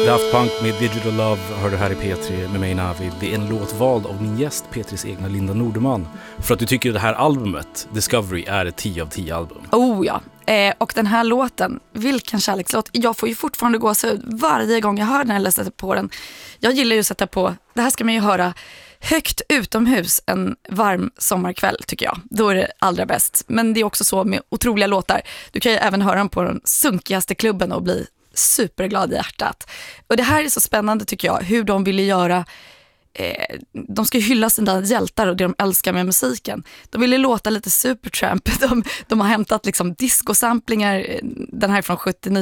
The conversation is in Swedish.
Daft Punk med Digital Love hör du här i P3 med mig Navid. Det är en låt vald av min gäst, P3s egna Linda Norderman. För att du tycker det här albumet, Discovery, är ett 10 av 10 album. Oh ja, och den här låten, vilken kärlekslåt. Jag får ju fortfarande gå så varje gång jag hör den eller sätter på den. Jag gillar ju att sätta på, det här ska man ju höra högt utomhus en varm sommarkväll tycker jag. Då är det allra bäst. Men det är också så med otroliga låtar. Du kan ju även höra den på den sunkigaste klubben och bli superglad i hjärtat. Och det här är så spännande tycker jag, hur de ville göra. De ska hylla sina hjältar och det de älskar med musiken. De ville låta lite Supertramp. De har hämtat liksom discosamplingar, den här från 79